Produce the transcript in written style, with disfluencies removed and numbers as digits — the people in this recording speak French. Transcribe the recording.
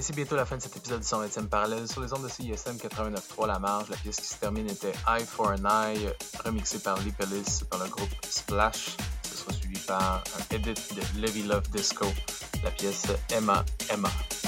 c'est bientôt la fin de cet épisode du 120e parallèle sur les ondes de CISM 89.3 La Marge. La pièce qui se termine était Eye for an Eye, remixée par Lee Pellis par le groupe Splash. Ce sera suivi par un edit de Levi Love Disco, la pièce Emma Emma.